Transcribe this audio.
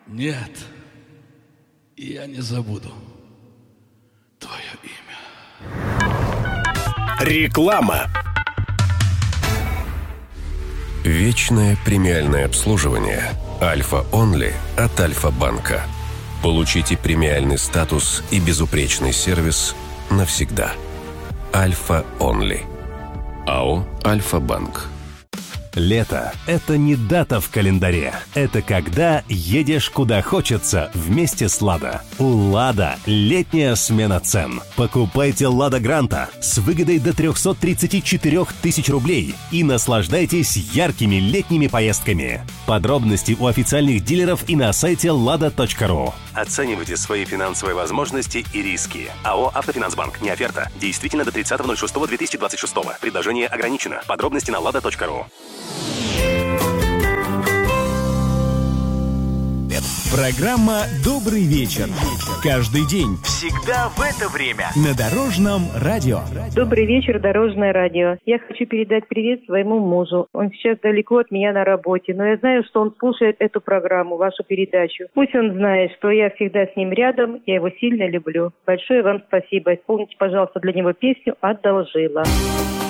Нет, я не забуду твое имя. Реклама. Вечное премиальное обслуживание Альфа Онли от Альфа-банка. Получите премиальный статус и безупречный сервис навсегда. Альфа Онли. АО «Альфа-банк». Лето – это не дата в календаре. Это когда едешь куда хочется вместе с «Лада». У «Лада» летняя смена цен. Покупайте «Лада Гранта» с выгодой до 334 тысяч рублей и наслаждайтесь яркими летними поездками. Подробности у официальных дилеров и на сайте lada.ru. Оценивайте свои финансовые возможности и риски. АО «Автофинансбанк». Не оферта. Действительно до 30.06.2026. Предложение ограничено. Подробности на lada.ru. Программа «Добрый вечер». Каждый день, всегда в это время на Дорожном радио. Добрый вечер, Дорожное радио. Я хочу передать привет своему мужу. Он сейчас далеко от меня на работе, но я знаю, что он слушает эту программу, вашу передачу. Пусть он знает, что я всегда с ним рядом, я его сильно люблю. Большое вам спасибо. Исполните, пожалуйста, для него песню «Одолжила».